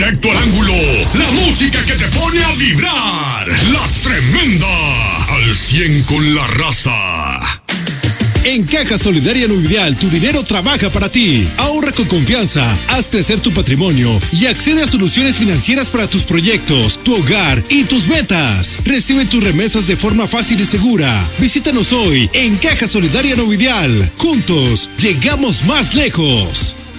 Directo al ángulo, la música que te pone a vibrar, la tremenda, al 100 con la raza. En Caja Solidaria Nuvial, tu dinero trabaja para ti. Ahorra con confianza, haz crecer tu patrimonio y accede a soluciones financieras para tus proyectos, tu hogar y tus metas. Recibe tus remesas de forma fácil y segura. Visítanos hoy en Caja Solidaria Nuvial. Juntos, llegamos más lejos.